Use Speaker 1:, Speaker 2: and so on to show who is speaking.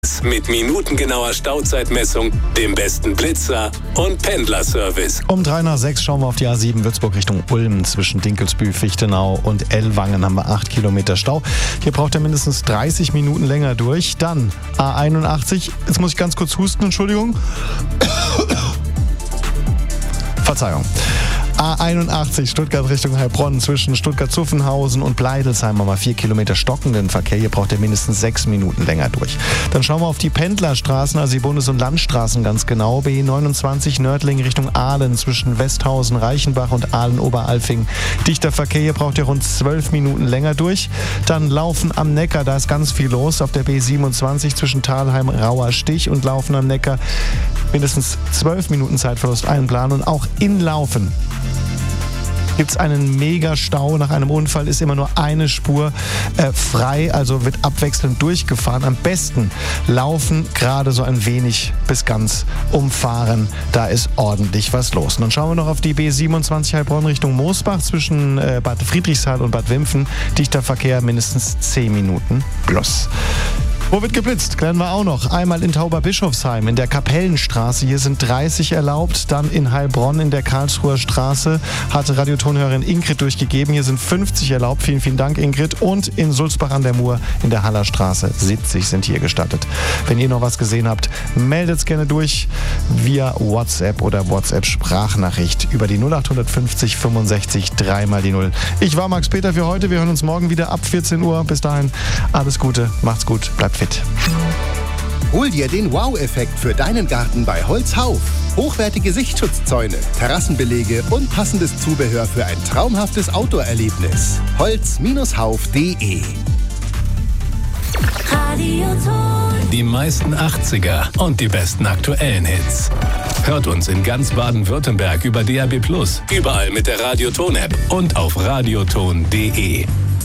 Speaker 1: Mit minutengenauer Stauzeitmessung, dem besten Blitzer und Pendlerservice.
Speaker 2: Um 3:03 schauen wir auf die A7 Würzburg Richtung Ulm. Zwischen Dinkelsbühl, Fichtenau und Ellwangen haben wir 8 Kilometer Stau. Hier braucht er mindestens 30 Minuten länger durch. Dann A81. Jetzt muss ich ganz kurz husten, Entschuldigung. Verzeihung. A81 Stuttgart Richtung Heilbronn zwischen Stuttgart-Zuffenhausen und Bleidelsheim haben wir 4 Kilometer stockenden Verkehr. Hier braucht er mindestens 6 Minuten länger durch. Dann schauen wir auf die Pendlerstraßen, also die Bundes- und Landstraßen ganz genau. B29 Nördling Richtung Aalen zwischen Westhausen, Reichenbach und Aalen-Oberalfing. Dichter Verkehr, hier braucht er rund 12 Minuten länger durch. Dann Laufen am Neckar, da ist ganz viel los. Auf der B27 zwischen Thalheim, Rauer Stich und Laufen am Neckar mindestens 12 Minuten Zeitverlust einplanen. Und auch in Laufen gibt es einen Mega-Stau. Nach einem Unfall ist immer nur eine Spur frei, also wird abwechselnd durchgefahren. Am besten laufen, gerade so ein wenig bis ganz umfahren. Da ist ordentlich was los. Und dann schauen wir noch auf die B27 Heilbronn Richtung Moosbach zwischen Bad Friedrichshall und Bad Wimpfen. Dichter Verkehr, mindestens 10 Minuten plus. Wo wird geblitzt? Klären wir auch noch. Einmal in Tauberbischofsheim in der Kapellenstraße. Hier sind 30 erlaubt. Dann in Heilbronn in der Karlsruher Straße hatte Radiotonhörerin Ingrid durchgegeben. Hier sind 50 erlaubt. Vielen, vielen Dank, Ingrid. Und in Sulzbach an der Mur in der Hallerstraße 70 sind hier gestattet. Wenn ihr noch was gesehen habt, meldet es gerne durch via WhatsApp oder WhatsApp-Sprachnachricht über die 0850 65 3x0. Ich war Max Peter für heute. Wir hören uns morgen wieder ab 14 Uhr. Bis dahin alles Gute, macht's gut, bleibt fit.
Speaker 3: Hol dir den Wow-Effekt für deinen Garten bei Holzhauf. Hochwertige Sichtschutzzäune, Terrassenbelege und passendes Zubehör für ein traumhaftes Outdoor-Erlebnis. Holz-hauf.de.
Speaker 1: Die meisten 80er und die besten aktuellen Hits. Hört uns in ganz Baden-Württemberg über DAB+, überall mit der Radioton-App und auf radioton.de.